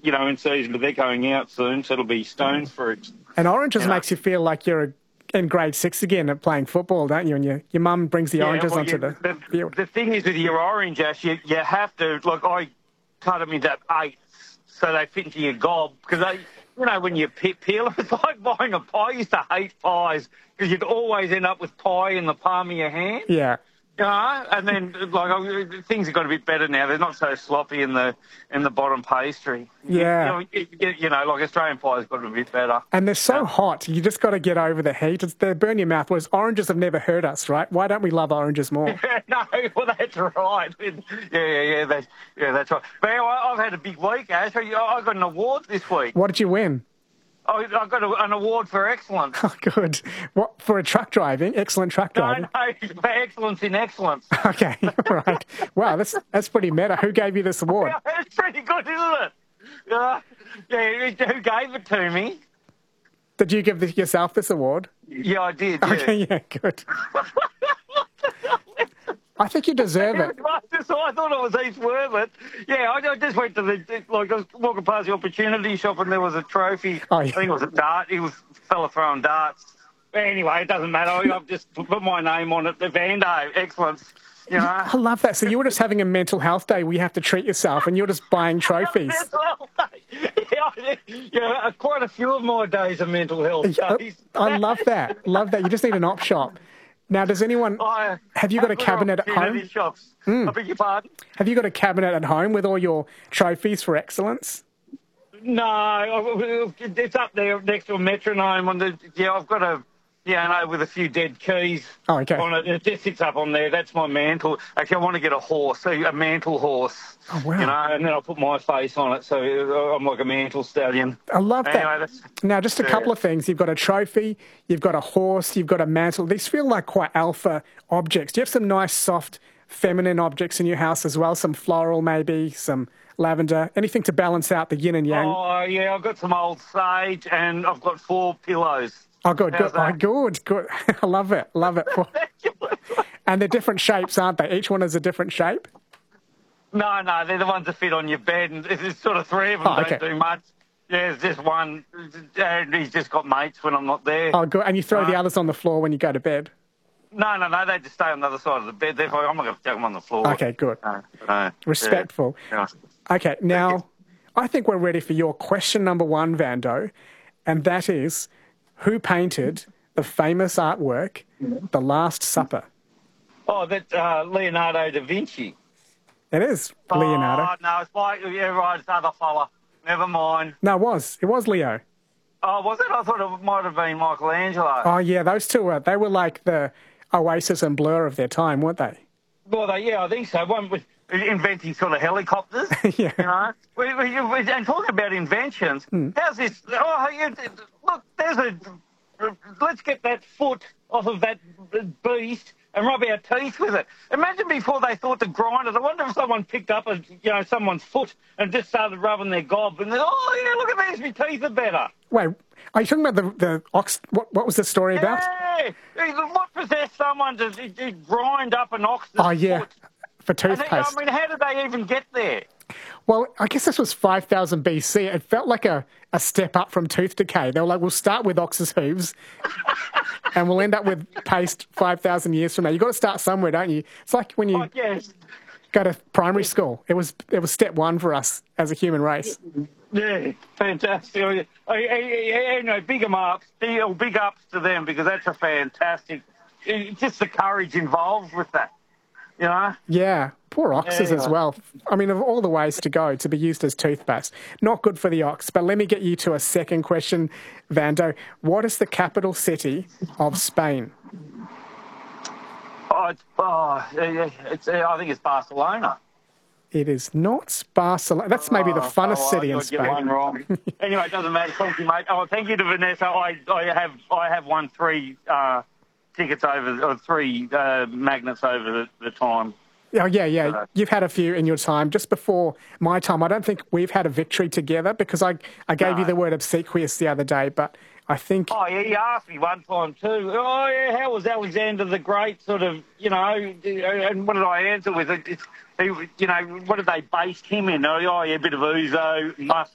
in season, but they're going out soon, so it'll be stone fruit. And oranges makes you feel like you're in grade 6 again at playing football, don't you? And your mum brings the oranges onto the field. The thing is with your orange, Ash, you have to, look, I cut them into 8 so they fit into your gob, because when you peel them, it's like buying a pie. I used to hate pies because you'd always end up with pie in the palm of your hand. Yeah. And then things have got a bit better now. They're not so sloppy in the bottom pastry. Yeah. Like Australian pie's got a bit better. And they're so hot. You just got to get over the heat. They burn your mouth. Whereas oranges have never hurt us, right? Why don't we love oranges more? No, well, that's right. Yeah, that's right. But anyway, I've had a big week, Ash. I got an award this week. What did you win? I got an award for excellence. Oh, good. What, for truck driving? Excellent truck driving? No, for excellence in excellence. Okay, all right. Wow, that's pretty meta. Who gave you this award? Yeah, it's pretty good, isn't it? Who gave it to me? Did you give yourself this award? Yeah, I did. Yeah. Okay, yeah, good. I think you deserve it. So I thought it was each worth it. Yeah, I just went to I was walking past the opportunity shop and there was a trophy. Oh, yeah. I think it was a dart. It was a fella throwing darts. But anyway, it doesn't matter. I've just put my name on it. The Vando, excellence. I love that. So you were just having a mental health day where you have to treat yourself and you're just buying trophies. Yeah, quite a few of my days are mental health days. I love that. Love that. You just need an op shop. Now, does anyone... have you got a cabinet at home? Shops. I beg your pardon? Have you got a cabinet at home with all your trophies for excellence? No, it's up there next to a metronome. I've got with a few dead keys on it. It just sits up on there. That's my mantle. Actually, I want to get a horse, a mantle horse. Oh, wow. And then I'll put my face on it, so I'm like a mantle stallion. I love that. Now, just a couple of things. You've got a trophy, you've got a horse, you've got a mantle. These feel like quite alpha objects. Do you have some nice, soft, feminine objects in your house as well? Some floral, maybe, some lavender, anything to balance out the yin and yang? Oh, yeah, I've got some old sage and I've got 4 pillows. Oh, good, good. Oh, good. I love it. And they're different shapes, aren't they? Each one is a different shape? No, they're the ones that fit on your bed. And there's sort of 3 of them don't do much. Yeah, there's just one. And he's just got mates when I'm not there. Oh, good. And you throw the others on the floor when you go to bed? No, they just stay on the other side of the bed. Therefore, I'm not going to chuck them on the floor. Okay, good. No, respectful. Yeah. Okay, now, I think we're ready for your question number 1, Vando, and that is, who painted the famous artwork, The Last Supper? Oh, that's Leonardo da Vinci. It is Leonardo. Oh, no, it's like, it's other fella. Never mind. No, it was Leo. Oh, was it? I thought it might have been Michelangelo. Oh, yeah, those two they were like the Oasis and Blur of their time, weren't they? Well, I think so. One was inventing sort of helicopters. Yeah. And talking about inventions, how's this? Look, let's get that foot off of that beast and rub our teeth with it. Imagine before they thought to grind it. I wonder if someone picked up someone's foot and just started rubbing their gob and then, look at these, my teeth are better. Wait, are you talking about the ox? What was the story about? Yeah, what possessed someone to grind up an ox's foot? For toothpaste. How did they even get there? Well, I guess this was 5,000 BC. It felt like a step up from tooth decay. They were like, we'll start with ox's hooves and we'll end up with paste 5,000 years from now. You've got to start somewhere, don't you? It's like when you go to primary school. It was step 1 for us as a human race. Yeah, fantastic. Big ups to them because that's a fantastic... Just the courage involved with that. Yeah, poor oxes as well. I mean, of all the ways to go, to be used as toothpaste. Not good for the ox. But let me get you to a second question, Vando. What is the capital city of Spain? I think it's Barcelona. It is not Barcelona. That's maybe the funnest city in Spain. Get one wrong. Anyway, it doesn't matter. Thank you, mate. Oh, thank you to Vanessa. I have won 3... tickets or 3 magnets over the time. Oh, yeah. You've had a few in your time. Just before my time, I don't think we've had a victory together because I gave you the word obsequious the other day, but I think... Oh, yeah, you asked me one time too. Oh, yeah, how was Alexander the Great sort of, and what did I answer with it? What did they base him in? Oh, yeah, a bit of ouzo,